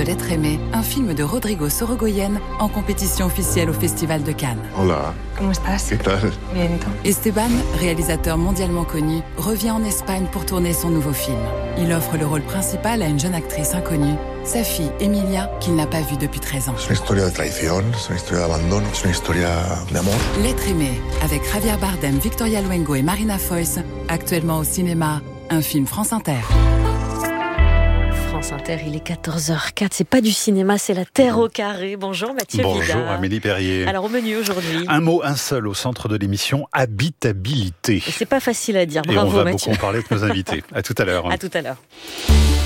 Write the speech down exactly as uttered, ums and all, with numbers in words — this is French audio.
de L'être aimé, un film de Rodrigo Sorogoyen en compétition officielle au Festival de Cannes. Hola. ¿Cómo estás? ¿Qué tal? Bien, ¿y tú? Esteban, réalisateur mondialement connu, revient en Espagne pour tourner son nouveau film. Il offre le rôle principal à une jeune actrice inconnue, sa fille Emilia, qu'il n'a pas vue depuis treize ans. Es una historia de traición, es una historia de abandono, es una historia de amor. L'être aimé, avec Javier Bardem, Victoria Luengo et Marina Foïs, actuellement au cinéma, un film France Inter. France Inter, il est quatorze heures quatre, c'est pas du cinéma, c'est la terre au carré. Bonjour Mathieu Bonjour Vidal. Amélie Perrier. Alors au menu aujourd'hui. Un mot, un seul au centre de l'émission, habitabilité. Et c'est pas facile à dire, Et bravo on va Mathieu. beaucoup en parler avec nos invités. À tout à l'heure. À tout à l'heure.